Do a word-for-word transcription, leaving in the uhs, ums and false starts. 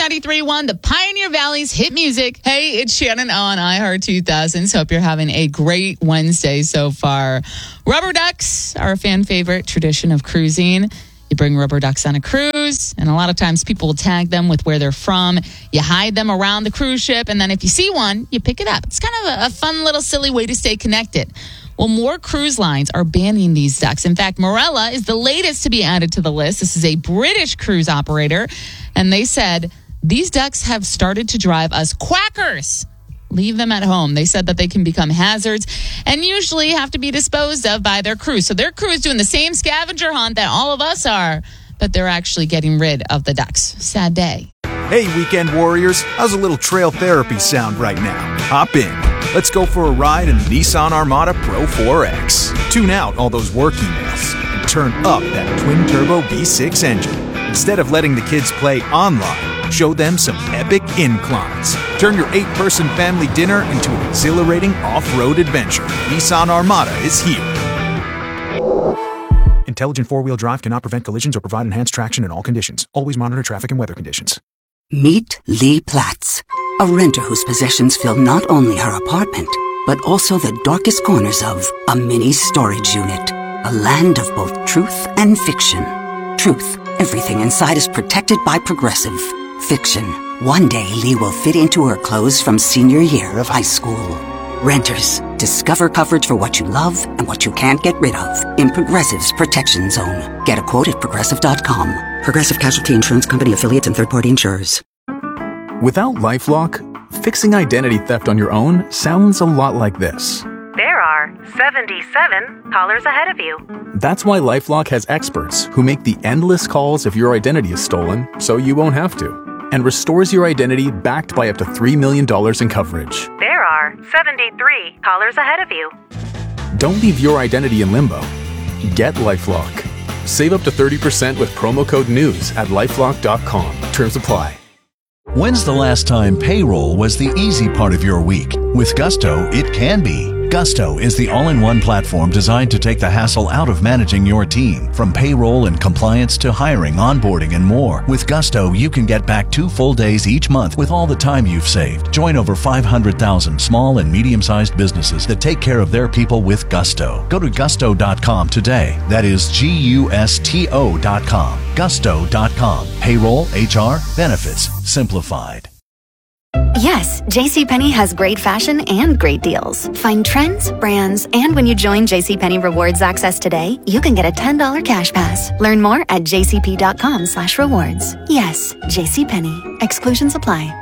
ninety-three point one, the Pioneer Valley's hit music. Hey, it's Shannon on iHeart two thousands. Hope you're having a great Wednesday so far. Rubber ducks are a fan favorite tradition of cruising. You bring rubber ducks on a cruise, and a lot of times people will tag them with where they're from. You hide them around the cruise ship, and then if you see one, you pick it up. It's kind of a, a fun little silly way to stay connected. Well, more cruise lines are banning these ducks. In fact, Marella is the latest to be added to the list. This is a British cruise operator, and they said these ducks have started to drive us quackers. Leave them at home. They said that they can become hazards and usually have to be disposed of by their crew. So their crew is doing the same scavenger hunt that all of us are, but they're actually getting rid of the ducks. Sad day. Hey, weekend warriors. How's a little trail therapy sound right now? Hop in. Let's go for a ride in the Nissan Armada Pro four X. Tune out all those work emails and turn up that twin-turbo V six engine. Instead of letting the kids play online, show them some epic inclines. Turn your eight-person family dinner into an exhilarating off-road adventure. Nissan Armada is here. Intelligent four-wheel drive cannot prevent collisions or provide enhanced traction in all conditions. Always monitor traffic and weather conditions. Meet Lee Platts, a renter whose possessions fill not only her apartment, but also the darkest corners of a mini storage unit. A land of both truth and fiction. Truth, everything inside is protected by Progressive. Fiction, one day Lee will fit into her clothes from senior year of high school. Renters, discover coverage for what you love and what you can't get rid of in Progressive's Protection Zone. Get a quote at Progressive dot com. Progressive Casualty Insurance Company affiliates and third-party insurers. Without LifeLock, fixing identity theft on your own sounds a lot like this. There are seventy-seven callers ahead of you. That's why LifeLock has experts who make the endless calls if your identity is stolen, so you won't have to, and restores your identity backed by up to three million dollars in coverage. There are seventy-three callers ahead of you. Don't leave your identity in limbo. Get LifeLock. Save up to thirty percent with promo code NEWS at lifelock dot com. Terms apply. When's the last time payroll was the easy part of your week? With Gusto, it can be. Gusto is the all-in-one platform designed to take the hassle out of managing your team. From payroll and compliance to hiring, onboarding, and more. With Gusto, you can get back two full days each month with all the time you've saved. Join over five hundred thousand small and medium-sized businesses that take care of their people with Gusto. Go to gusto dot com today. That is G U S T O dot com. gusto dot com. Payroll, H R, benefits, simplified. Yes, JCPenney has great fashion and great deals. Find trends, brands, and when you join JCPenney Rewards Access today, you can get a ten dollars cash pass. Learn more at jcp dot com slash rewards. Yes, JCPenney. Exclusions apply.